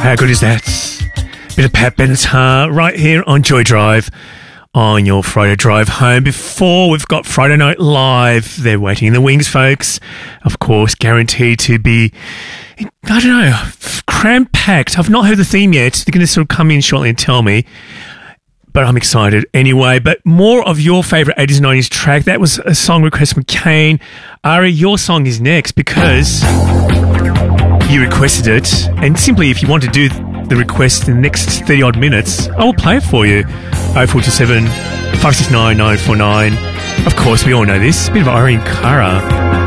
How good is that? Bit of Pat Benatar right here on Joy Drive on your Friday drive home. Before, we've got Friday Night Live. They're waiting in the wings, folks. Of course, guaranteed to be, I don't know, cram-packed. I've not heard the theme yet. They're going to sort of come in shortly and tell me. But I'm excited anyway. But more of your favourite 80s and 90s track. That was a song request from Kane. Ari, your song is next because you requested it. And simply, if you want to do the request in the next 30-odd minutes, I will play it for you. 0427 569 949. Of course, we all know this. A bit of Irene Cara.